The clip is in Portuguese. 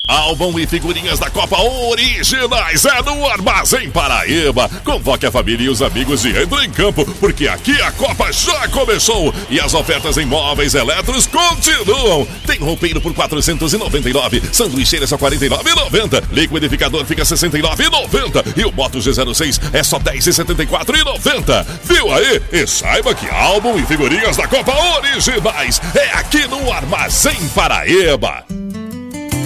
Álbum e figurinhas da Copa originais é no Armazém Paraíba. Convoque a família e os amigos e entre em campo, porque aqui a Copa já começou e as ofertas em móveis eletros continuam. Tem roupeiro por R$ 499, sanduicheira só R$ 49,90, liquidificador fica R$ 69,90 e o Moto G06 é só R$ 10,74,90. Viu aí? E saiba que álbum e figurinhas da Copa originais é aqui no Armazém Paraíba.